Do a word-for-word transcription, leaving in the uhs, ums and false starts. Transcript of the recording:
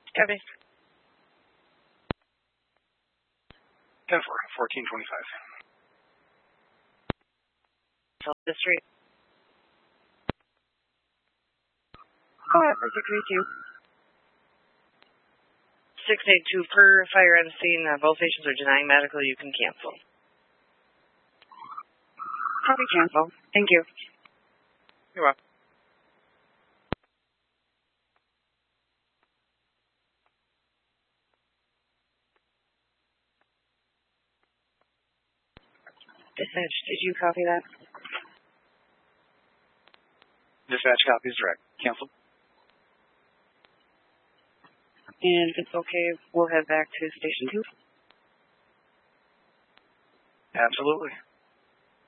Copy. ten four, fourteen twenty-five. Tell the street. Go ahead, Project three two. six eight two per fire at the scene. Uh, both patients are denying medical. You can cancel. Copy, cancel. Thank you. You're welcome. Dispatch, did you copy that? Dispatch copies direct. Cancel. And if it's okay, we'll head back to Station two. Absolutely.